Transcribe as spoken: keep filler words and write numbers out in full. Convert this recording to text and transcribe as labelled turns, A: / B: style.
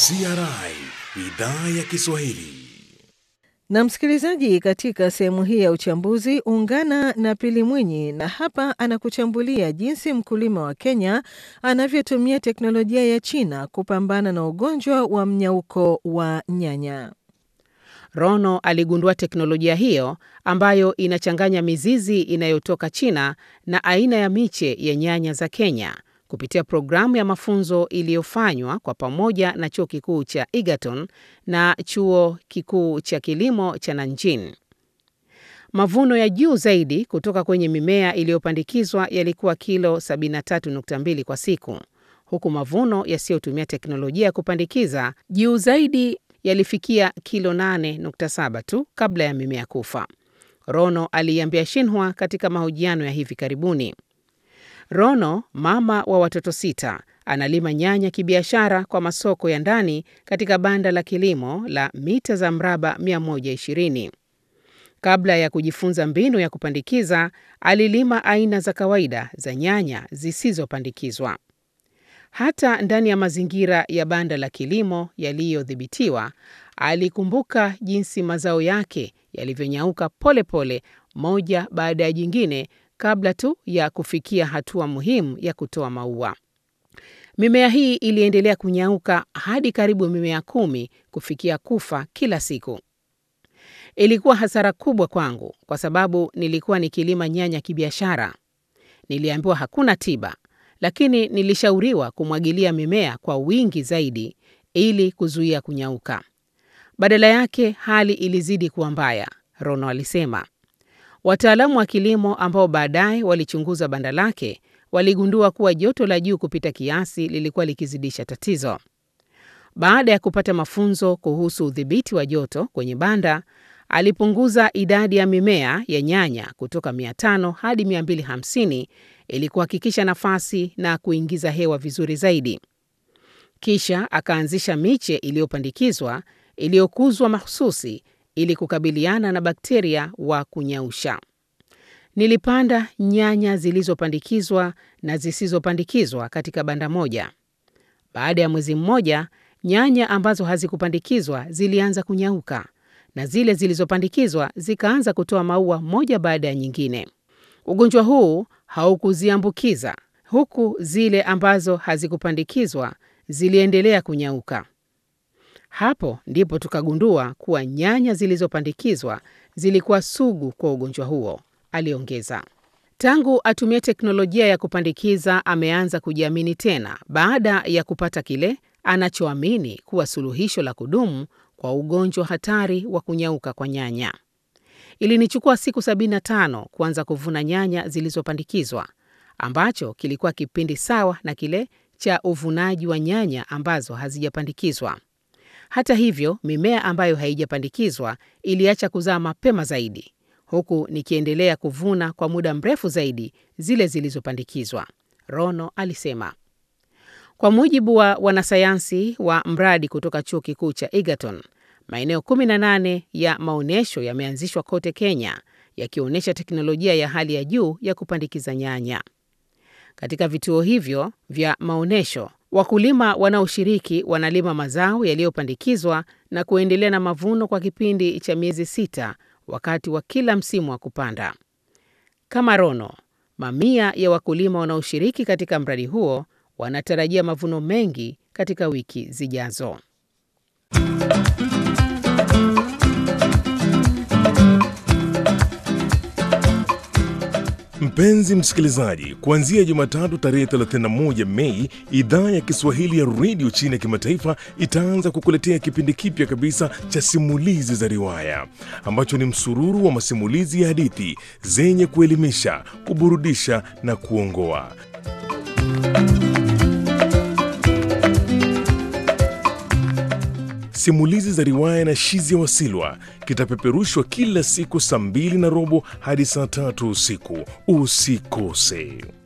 A: C R I Idhaa ya Kiswahili.
B: Na msikilizaji, katika sehemu hii ya uchambuzi ungana na Pili Mwinyi, na hapa anakuchambulia jinsi mkulima wa Kenya anavyotumia teknolojia ya China kupambana na ugonjwa wa mnyauko wa nyanya.
C: Rono aligundua teknolojia hiyo ambayo inachanganya mizizi inayotoka China na aina ya miche ya nyanya za Kenya kupitia programu ya mafunzo iliyofanywa kwa pamoja na Chuo Kikuu cha Egerton na Chuo Kikuu cha Kilimo cha Nanjing. Mavuno ya juu zaidi kutoka kwenye mimea iliyopandikizwa yalikuwa kilo sabini na tatu nukta mbili kwa siku, huku mavuno yasiyotumia teknolojia ya kupandikiza juu zaidi yalifikia kilo nane nukta saba tu kabla ya mimea kufa, Rono aliambia Xinhua katika mahojiano ya hivi karibuni. Rono, mama wa watoto sita, analima nyanya kibiashara kwa masoko ya ndani katika banda la kilimo la mita za mraba mia moja ishirini. Kabla ya kujifunza mbinu ya kupandikiza, alilima aina za kawaida za nyanya zisizopandikizwa. Hata ndani ya mazingira ya banda la kilimo yaliyodhibitiwa, alikumbuka jinsi mazao yake yalivyonyauka pole pole moja baada ya jingine kabla tu ya kufikia hatua muhimu ya kutoa maua. Mimea hii iliendelea kunyauka hadi karibu mimea kumi kufikia kufa kila siku. Ilikuwa hasara kubwa kwangu kwa sababu nilikuwa nikilima nyanya kibiashara. Niliambiwa hakuna tiba, lakini nilishauriwa kumwagilia mimea kwa wingi zaidi ili kuzuia kunyauka. Badala yake hali ilizidi kuwa mbaya, Rono alisema. Wataalamu wa kilimo ambao baadaye walichunguza banda lake waligundua kuwa joto la juu kupita kiasi lilikuwa likizidisha tatizo. Baada ya kupata mafunzo kuhusu udhibiti wa joto kwenye banda, alipunguza idadi ya mimea ya nyanya kutoka mia tano hadi mia mbili hamsini ili kuhakikisha nafasi na kuingiza hewa vizuri zaidi. Kisha akaanzisha miche iliyopandikizwa iliyokuzwa mahususi ili kukabiliana na bakteria wa kunyausha. Nilipanda nyanya zilizopandikizwa na zisizopandikizwa katika banda moja. Baada ya mwezi mmoja, nyanya ambazo hazikupandikizwa zilianza kunyauka na zile zilizopandikizwa zikaanza kutoa maua moja baada ya nyingine. Ugonjwa huu haukuziambukiza, huku zile ambazo hazikupandikizwa ziliendelea kunyauka. Hapo ndipo tukagundua kuwa nyanya zilizopandikizwa zilikuwa sugu kwa ugonjwa huo, aliongeza. Tangu atumie teknolojia ya kupandikiza, ameanza kujiamini tena baada ya kupata kile anachoamini kuwa suluhisho la kudumu kwa ugonjwa hatari wa kunyauka kwa nyanya. Ilinichukua siku sabini na tano kuanza kuvuna nyanya zilizopandikizwa, ambacho kilikuwa kipindi sawa na kile cha uvunaji wa nyanya ambazo hazijapandikizwa. Hata hivyo, mimea ambayo haijapandikizwa iliacha kuzaa mapema zaidi, huku nikiendelea kuvuna kwa muda mrefu zaidi zile zilizopandikizwa, Rono alisema. Kwa mujibu wa wanasayansi wa mradi kutoka Chuo Kikuu cha Egerton, maeneo kumi na nane ya maonyesho yameanzishwa kote Kenya, yakionyesha teknolojia ya hali ya juu ya kupandikiza nyanya. Katika vituo hivyo vya maonyesho, wakulima wanaoshiriki wanalima mazao yaliyopandikizwa na kuendelea na mavuno kwa kipindi cha miezi sita wakati wa kila msimu wa kupanda. Kama Rono, mamia ya wakulima wanaoshiriki katika mradi huo wanatarajia mavuno mengi katika wiki zijazo.
A: Mpenzi msikilizaji, kuanzia Jumatatu tarehe thelathini na moja Mei, idhaa ya Kiswahili ya Radio China Kimataifa itaanza kukuletea kipindi kipya kabisa cha simulizi za riwaya, ambacho ni msururu wa masimulizi ya hadithi zenye kuelimisha, kuburudisha na kuongoa. Simulizi za riwaya na Shizia Wasilwa kitapeperushwa kila siku saa mbili na robo hadi saa tatu usiku. Usikose.